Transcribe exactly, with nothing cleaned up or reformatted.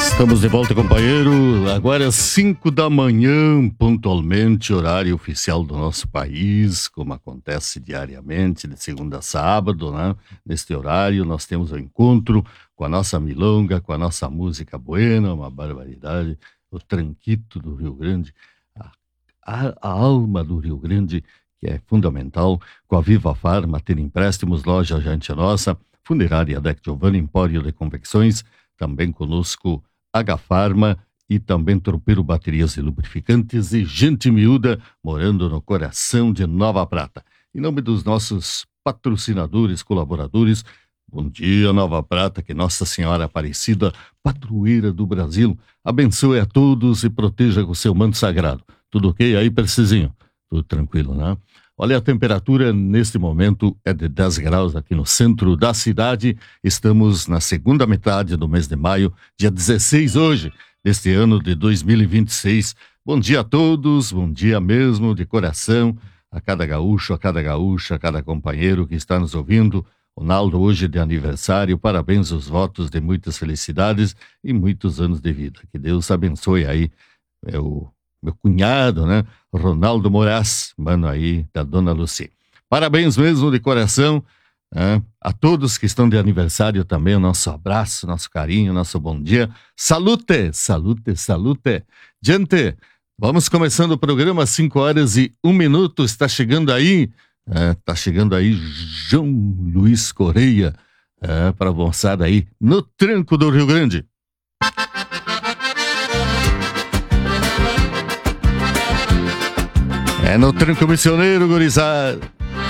Estamos de volta, companheiro. Agora é cinco da manhã, pontualmente, horário oficial do nosso país, como acontece diariamente, de segunda a sábado, né? Neste horário, nós temos o encontro com a nossa milonga, com a nossa música buena, uma barbaridade, o tranquito do Rio Grande, a, a, a alma do Rio Grande, que é fundamental, com a Viva Farma, ter empréstimos, loja Gente Nossa, Funerária Deck Giovanni, Empório de Confecções, também conosco H-Farma e também Tropeiro Baterias e Lubrificantes e Gente Miúda, morando no coração de Nova Prata. Em nome dos nossos patrocinadores, colaboradores, bom dia Nova Prata, que Nossa Senhora Aparecida, padroeira do Brasil, abençoe a todos e proteja com seu manto sagrado. Tudo ok aí, Percizinho? Tudo tranquilo, né? Olha, a temperatura neste momento é de dez graus aqui no centro da cidade. Estamos na segunda metade do mês de maio, dia dezesseis hoje, deste ano de dois mil e vinte e seis. Bom dia a todos, bom dia mesmo, de coração, a cada gaúcho, a cada gaúcha, a cada companheiro que está nos ouvindo. Ronaldo, hoje de aniversário, parabéns, os votos de muitas felicidades e muitos anos de vida. Que Deus abençoe aí, meu... meu cunhado, né? Ronaldo Moraes, mano aí da Dona Luci. Parabéns mesmo de coração, né? A todos que estão de aniversário também, o nosso abraço, nosso carinho, nosso bom dia. Salute, salute, salute. Gente, vamos começando o programa, cinco horas e um minuto, está chegando aí, está chegando aí João Luiz Correia, é, para a moçada aí no tranco do Rio Grande. É no tranco missioneiro, gurizada.